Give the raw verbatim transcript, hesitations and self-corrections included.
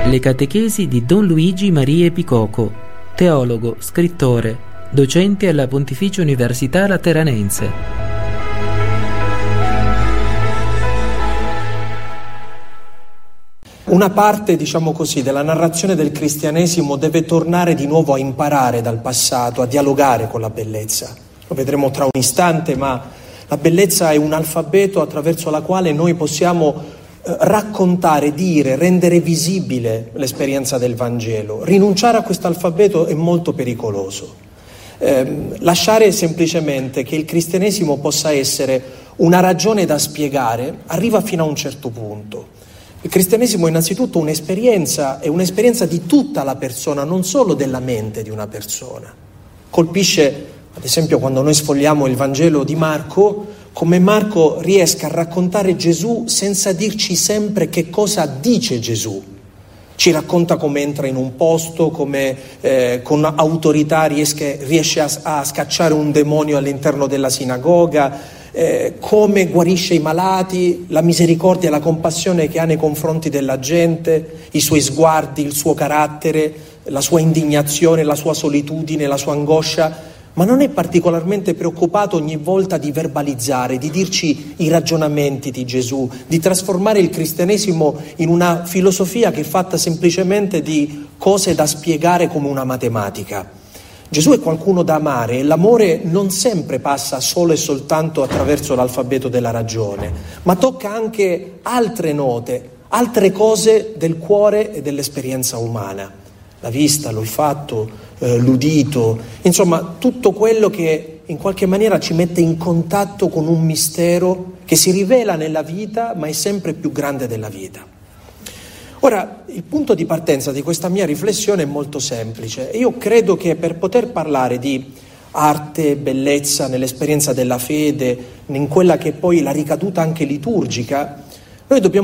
Le catechesi di Don Luigi Maria Epicoco, teologo, scrittore, docente alla Pontificia Università Lateranense. Una parte, diciamo così, della narrazione del cristianesimo deve tornare di nuovo a imparare dal passato, a dialogare con la bellezza. Lo vedremo tra un istante, ma la bellezza è un alfabeto attraverso la quale noi possiamo eh, raccontare, dire, rendere visibile l'esperienza del Vangelo. Rinunciare a questo alfabeto è molto pericoloso. Eh, lasciare semplicemente che il cristianesimo possa essere una ragione da spiegare arriva fino a un certo punto. Il cristianesimo è innanzitutto un'esperienza, è un'esperienza di tutta la persona, non solo della mente di una persona. Colpisce, ad esempio, quando noi sfogliamo il Vangelo di Marco, come Marco riesca a raccontare Gesù senza dirci sempre che cosa dice Gesù. Ci racconta come entra in un posto, come eh, con autorità riesce, riesce a, a scacciare un demonio all'interno della sinagoga, eh, come guarisce i malati, la misericordia e la compassione che ha nei confronti della gente, i suoi sguardi, il suo carattere, la sua indignazione, la sua solitudine, la sua angoscia, ma non è particolarmente preoccupato ogni volta di verbalizzare, di dirci i ragionamenti di Gesù, di trasformare il cristianesimo in una filosofia che è fatta semplicemente di cose da spiegare come una matematica. Gesù è qualcuno da amare e l'amore non sempre passa solo e soltanto attraverso l'alfabeto della ragione, ma tocca anche altre note, altre cose del cuore e dell'esperienza umana. La vista, l'olfatto, eh, l'udito, insomma tutto quello che in qualche maniera ci mette in contatto con un mistero che si rivela nella vita ma è sempre più grande della vita. Ora, il punto di partenza di questa mia riflessione è molto semplice. Io credo che per poter parlare di arte, bellezza nell'esperienza della fede, in quella che è poi la ricaduta anche liturgica, noi dobbiamo